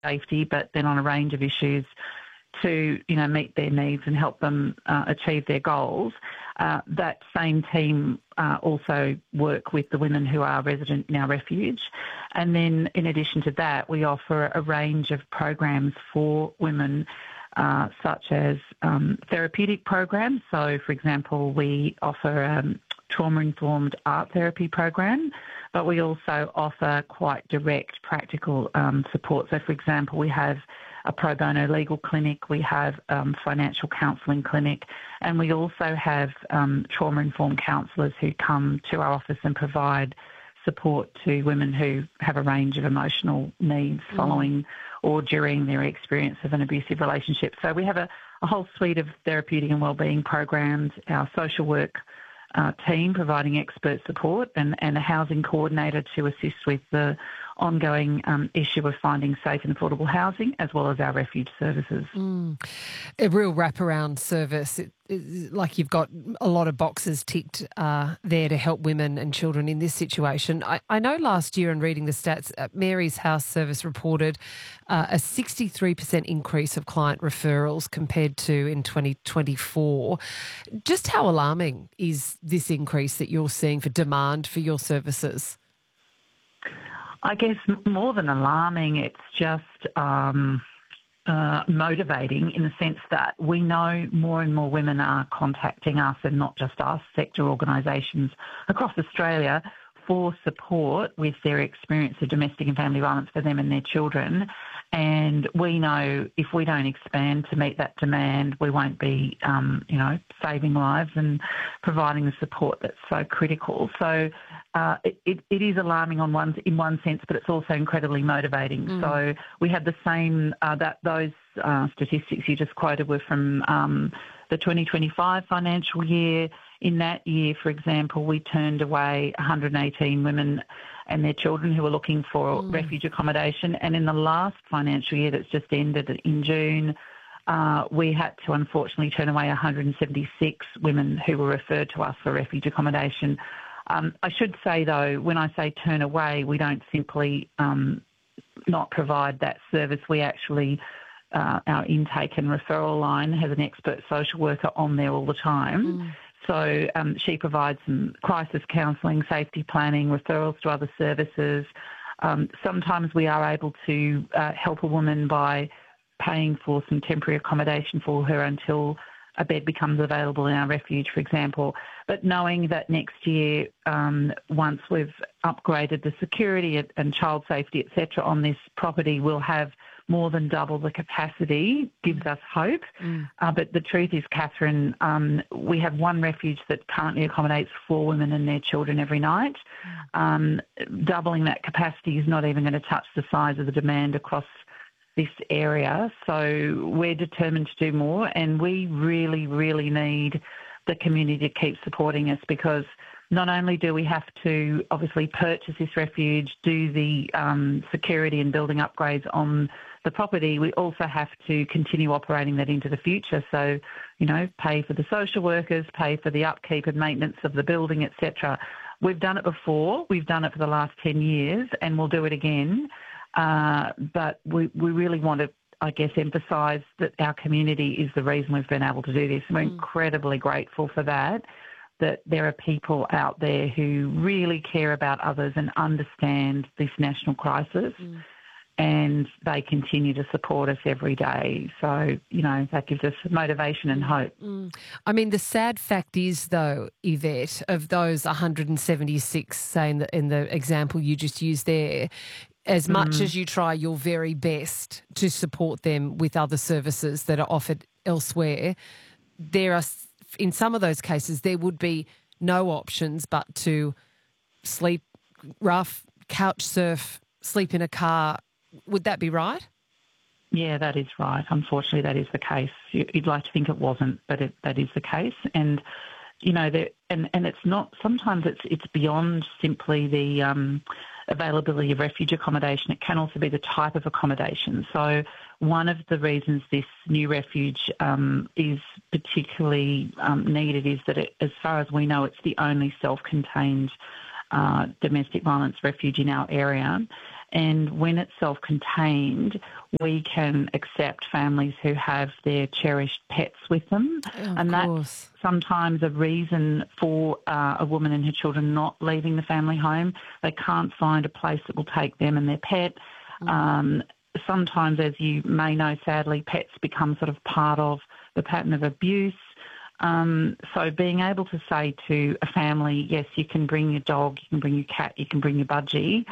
safety, but then on a range of issues to, meet their needs and help them achieve their goals. That same team also work with the women who are resident in our refuge. And then in addition to that, we offer a range of programs for women, such as therapeutic programs. So, for example, we offer a trauma-informed art therapy program, but we also offer quite direct practical support. So, for example, we have a pro bono legal clinic, we have financial counselling clinic, and we also have trauma-informed counsellors who come to our office and provide support to women who have a range of emotional needs following or during their experience of an abusive relationship. So we have a whole suite of therapeutic and wellbeing programs, our social work team providing expert support, and a housing coordinator to assist with the ongoing issue of finding safe and affordable housing, as well as our refuge services. A real wraparound service. Like you've got a lot of boxes ticked there to help women and children in this situation. I know last year, in reading the stats, Mary's House Service reported a 63% increase of client referrals compared to in 2024. Just how alarming is this increase that you're seeing for demand for your services? I guess more than alarming, it's just motivating in the sense that we know more and more women are contacting us, and not just us, sector organisations across Australia, for support with their experience of domestic and family violence for them and their children. And we know if we don't expand to meet that demand, we won't be, saving lives and providing the support that's so critical. So it is alarming in one sense, but it's also incredibly motivating. So we had the same, those statistics you just quoted were from the 2025 financial year. In that year, for example, we turned away 118 women and their children who were looking for refuge accommodation. And in the last financial year that's just ended in June, we had to unfortunately turn away 176 women who were referred to us for refuge accommodation. I should say, though, when I say turn away, we don't simply not provide that service. We actually, our intake and referral line has an expert social worker on there all the time. So she provides some crisis counselling, safety planning, referrals to other services. Sometimes we are able to help a woman by paying for some temporary accommodation for her until a bed becomes available in our refuge, for example. But knowing that next year, once we've upgraded the security and child safety, etc., on this property, we'll have more than double the capacity, gives us hope. But the truth is, Catherine, we have one refuge that currently accommodates 4 women and their children every night. Doubling that capacity is not even going to touch the size of the demand across this area. So we're determined to do more, and we really, really need the community to keep supporting us, because not only do we have to obviously purchase this refuge, do the security and building upgrades on the property, we also have to continue operating that into the future. So, pay for the social workers, pay for the upkeep and maintenance of the building, etc. We've done it before. We've done it for the last 10 years, and we'll do it again. But we really want to, I guess, emphasise that our community is the reason we've been able to do this. And we're incredibly grateful for that there are people out there who really care about others and understand this national crisis. And they continue to support us every day. So, that gives us motivation and hope. I mean, the sad fact is, though, Yvette, of those 176, say in the example you just used there, as much as you try your very best to support them with other services that are offered elsewhere, there are, in some of those cases, there would be no options but to sleep rough, couch surf, sleep in a car. Would that be right? Yeah, that is right. Unfortunately, that is the case. You'd like to think it wasn't, but that is the case. And, and it's not, sometimes it's beyond simply the availability of refuge accommodation. It can also be the type of accommodation. So one of the reasons this new refuge is particularly needed is that, as far as we know, it's the only self-contained domestic violence refuge in our area. And when it's self-contained, we can accept families who have their cherished pets with them. And that's sometimes a reason for a woman and her children not leaving the family home. They can't find a place that will take them and their pet. Sometimes, as you may know, sadly, pets become sort of part of the pattern of abuse. So being able to say to a family, yes, you can bring your dog, you can bring your cat, you can bring your budgie,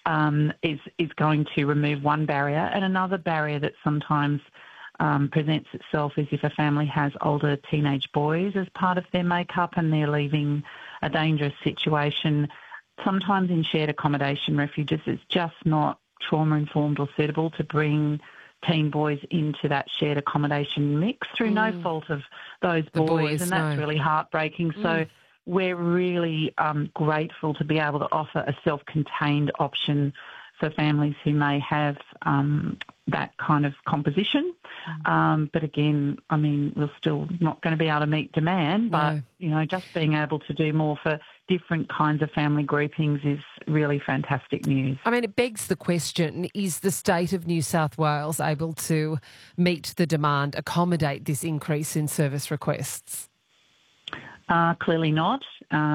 is going to remove one barrier. And another barrier that sometimes presents itself is if a family has older teenage boys as part of their makeup and they're leaving a dangerous situation. Sometimes in shared accommodation refuges, it's just not trauma-informed or suitable to bring teen boys into that shared accommodation mix through no fault of those boys, and that's really heartbreaking. So we're really grateful to be able to offer a self-contained option for families who may have that kind of composition. But again, I mean, we're still not going to be able to meet demand, but, you know, just being able to do more for different kinds of family groupings is really fantastic news. I mean, it begs the question, is the state of New South Wales able to meet the demand, accommodate this increase in service requests? Clearly not.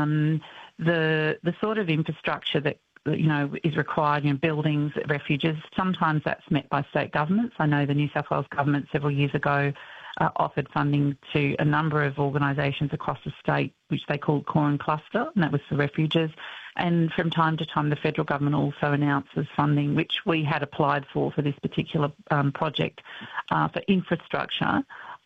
The sort of infrastructure that is required in buildings, refuges, sometimes that's met by state governments. I know the New South Wales government several years ago offered funding to a number of organisations across the state, which they called Core and Cluster, and that was for refuges. And from time to time, the federal government also announces funding, which we had applied for this particular project for infrastructure.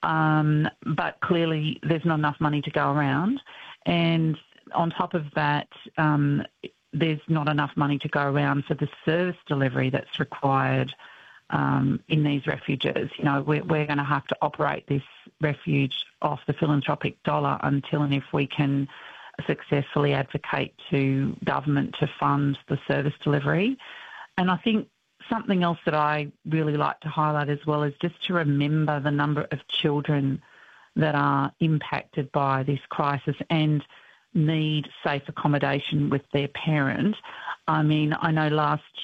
But clearly there's not enough money to go around. And on top of that, there's not enough money to go around for the service delivery that's required in these refuges. You know, we're going to have to operate this refuge off the philanthropic dollar until and if we can successfully advocate to government to fund the service delivery. And I think something else that I really like to highlight as well is just to remember the number of children that are impacted by this crisis and need safe accommodation with their parent. I mean, I know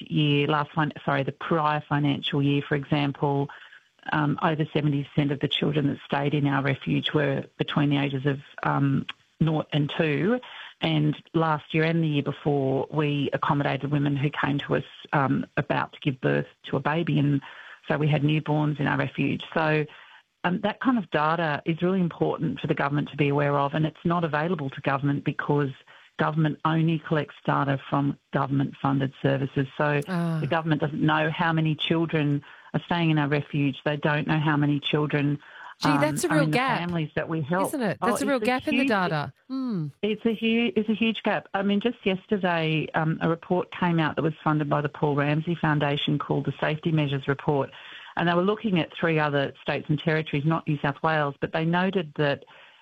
the prior financial year, for example, over 70% of the children that stayed in our refuge were between the ages of 0 and 2. And last year and the year before, we accommodated women who came to us about to give birth to a baby. And so we had newborns in our refuge. So that kind of data is really important for the government to be aware of, and it's not available to government because government only collects data from government-funded services. So the government doesn't know how many children are staying in our refuge. They don't know how many children that's a real gap, families that we help. Isn't it? That's a real gap in the data. It's a huge gap. I mean, just yesterday, a report came out that was funded by the Paul Ramsay Foundation called the Safety Measures Report. And they were looking at 3 other states and territories, not New South Wales, but they noted that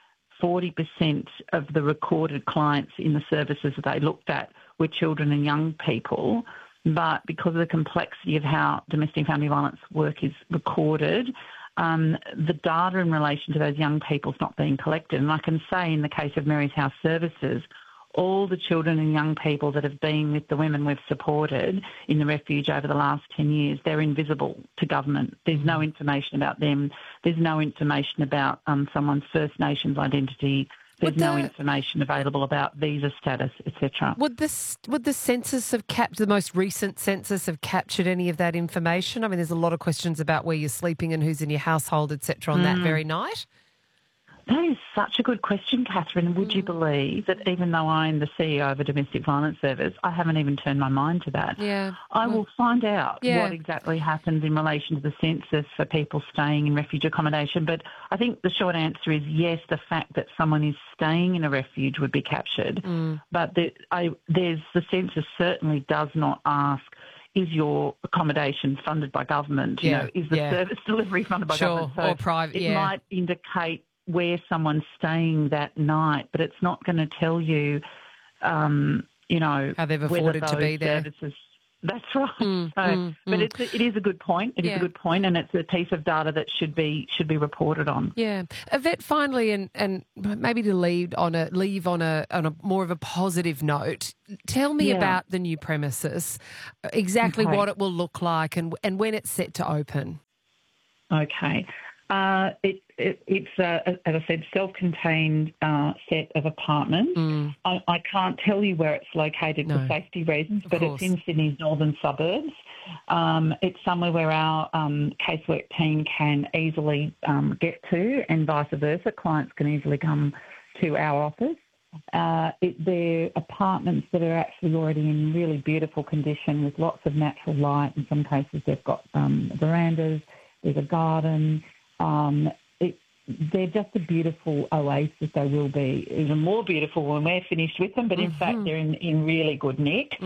40% of the recorded clients in the services that they looked at were children and young people. But because of the complexity of how domestic and family violence work is recorded, the data in relation to those young people is not being collected. And I can say in the case of Mary's House Services, all the children and young people that have been with the women we've supported in the refuge over the last 10 years, they're invisible to government. There's no information about them. There's no information about someone's First Nations identity. There's no information available about visa status, etc. Would the census have the most recent census have captured any of that information? I mean, there's a lot of questions about where you're sleeping and who's in your household, etc. on that very night. That is such a good question, Catherine. Would you believe that even though I'm the CEO of a domestic violence service, I haven't even turned my mind to that? Yeah. I will find out what exactly happens in relation to the census for people staying in refuge accommodation. But I think the short answer is yes, the fact that someone is staying in a refuge would be captured. But the census certainly does not ask, is your accommodation funded by government? You know, is the service delivery funded by government? So or private. It might indicate where someone's staying that night, but it's not going to tell you, how they've afforded to be there. That's right. But it is a good point. It is a good point, and it's a piece of data that should be reported on. Yeah, Yvette. Finally, and maybe to leave on a more of a positive note. Tell me about the new premises, exactly what it will look like, and when it's set to open. Okay. It's as I said, self-contained set of apartments. I can't tell you where it's located for safety reasons, but it's in Sydney's northern suburbs. It's somewhere where our casework team can easily get to, and vice versa. Clients can easily come to our office. They're apartments that are actually already in really beautiful condition with lots of natural light. In some cases, they've got verandas. There's a garden. They're just a beautiful oasis. They will be even more beautiful when we're finished with them, but in fact they're in really good nick.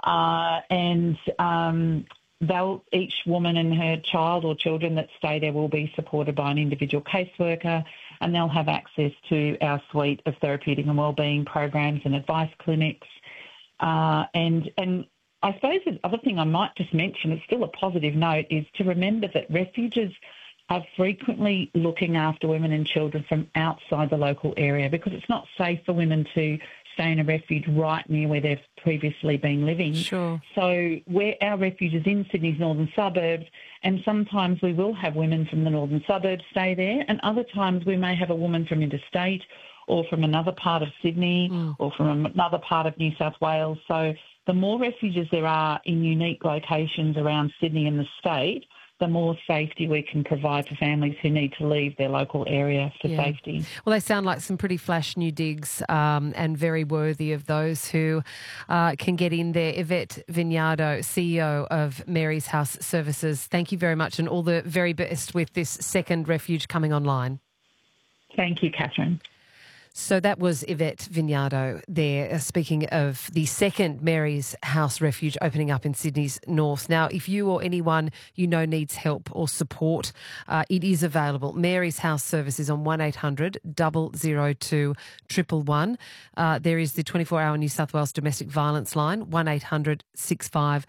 Each woman and her child or children that stay there will be supported by an individual caseworker, and they'll have access to our suite of therapeutic and wellbeing programs and advice clinics. And I suppose the other thing I might just mention, it's still a positive note, is to remember that refuges are frequently looking after women and children from outside the local area, because it's not safe for women to stay in a refuge right near where they've previously been living. Sure. So our refuge is in Sydney's northern suburbs, and sometimes we will have women from the northern suburbs stay there, and other times we may have a woman from interstate or from another part of Sydney or from another part of New South Wales. So the more refuges there are in unique locations around Sydney and the state, the more safety we can provide for families who need to leave their local area for safety. Well, they sound like some pretty flash new digs and very worthy of those who can get in there. Yvette Vignardo, CEO of Mary's House Services, thank you very much, and all the very best with this second refuge coming online. Thank you, Catherine. So that was Yvette Vignardo there, speaking of the second Mary's House Refuge opening up in Sydney's north. Now, if you or anyone you know needs help or support, it is available. Mary's House Service is on 1800 002 111. There is the 24-hour New South Wales domestic violence line, 1800 65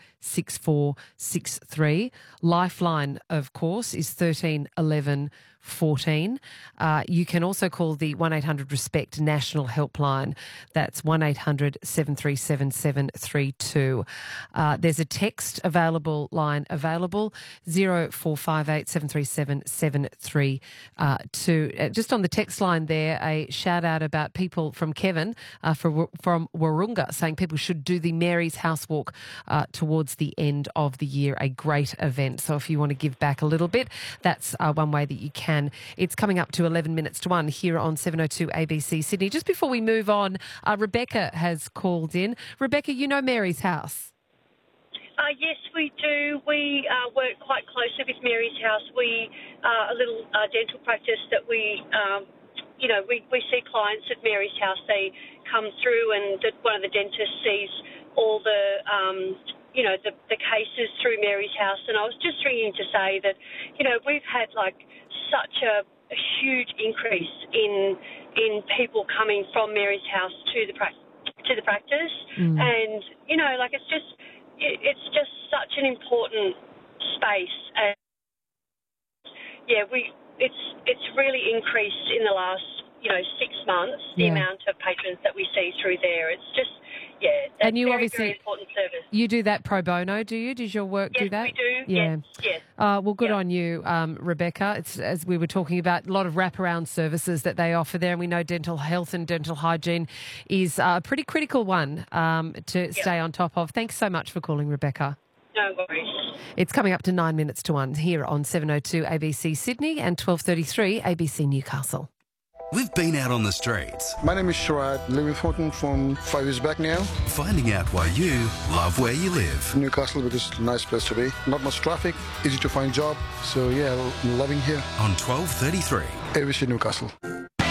6463. Lifeline, of course, is 13 11 14. You can also call the 1800 RESPECT national helpline. That's 1800 737 732. There's a text line available, 0458 737 732. Just on the text line there, a shout out about people from Kevin from Wahroonga saying people should do the Mary's House Walk towards the end of the year, a great event. So if you want to give back a little bit, that's one way that you can. It's coming up to 11 minutes to 1 here on 702 ABC Sydney. Just before we move on, Rebecca has called in. Rebecca, you know Mary's House? Yes, we do. We work quite closely with Mary's House. We are a little dental practice that we see clients at Mary's House. They come through and one of the dentists sees all the cases through Mary's House. And I was just ringing to say that, we've had such a huge increase in people coming from Mary's House to the practice, and it's just such an important space, and it's really increased in the last 6 months the amount of patrons that we see through there. It's just that's and you very, obviously very important service. You do that pro bono, do you? Does your work do that? Yes, we do. Yeah. Yes. Well, good on you, Rebecca. It's, as we were talking about, a lot of wraparound services that they offer there, and we know dental health and dental hygiene is a pretty critical one to stay on top of. Thanks so much for calling, Rebecca. No worries. It's coming up to 9 minutes to 1 here on 702 ABC Sydney and 12:33 ABC Newcastle. We've been out on the streets. My name is Sharad, living in Thornton from 5 years back now. Finding out why you love where you live. Newcastle, because it's a nice place to be. Not much traffic, easy to find job. So, I'm loving here. On 12:33. ABC Newcastle.